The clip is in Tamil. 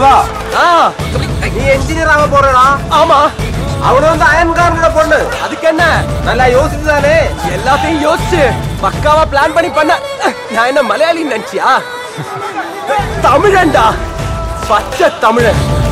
சிவா நீ என்ஜினியர் ஆக போறடா. ஆமா, அவனு வந்து அயன்காரனோட பொண்ணு. அதுக்கு என்ன, நல்லா யோசிச்சுதானே? எல்லாத்தையும் யோசிச்சு பக்காவா பிளான் பண்ணி பண்ண. நான் என்ன மலையாளி நினைச்சியா? தமிழன்டா, பச்சை தமிழன்.